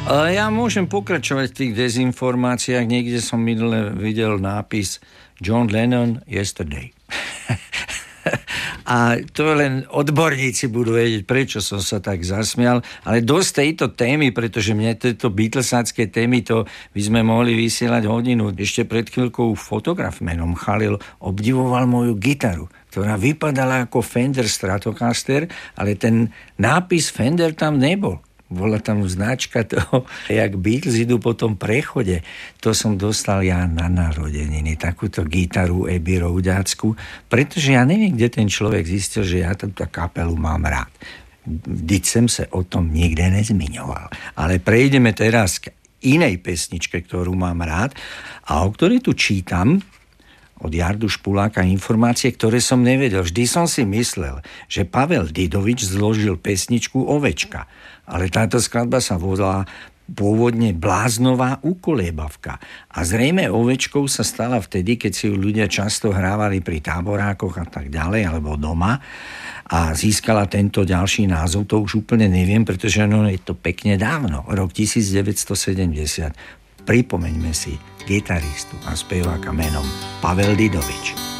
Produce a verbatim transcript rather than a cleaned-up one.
Ja môžem pokračovať v tých dezinformáciách. Niekde som minule videl nápis John Lennon Yesterday. A to len odborníci budú vedieť, prečo som sa tak zasmial. Ale dosť tejto témy, pretože mne tieto Beatlesácké témy, to by sme mohli vysielať hodinu. Ešte pred chvíľkou fotograf menom Khalil obdivoval moju gitaru, ktorá vypadala ako Fender Stratocaster, ale ten nápis Fender tam nebol. Bola tam značka toho, jak Beatles idú po tom prechode. To som dostal ja na narodeniny, takúto gitaru Abbey Roadácku, pretože ja neviem, kde ten človek zistil, že ja túto kapelu mám rád. Vždyť som sa o tom nikde nezmiňoval. Ale prejdeme teraz k inej pesničke, ktorú mám rád a o ktorej tu čítam od Jardu Špuláka informácie, ktoré som nevedel. Vždy som si myslel, že Pavel Didovič zložil pesničku Ovečka, ale táto skladba sa volá pôvodne Bláznová ukolébavka. A zrejme Ovečkou sa stala vtedy, keď si ju ľudia často hrávali pri táborákoch a tak ďalej, alebo doma, a získala tento ďalší názov. To už úplne neviem, pretože no, je to pekne dávno, rok devätnásťsedemdesiat. Pripomeňme si gitaristu a speváka menom Pavel Didovič.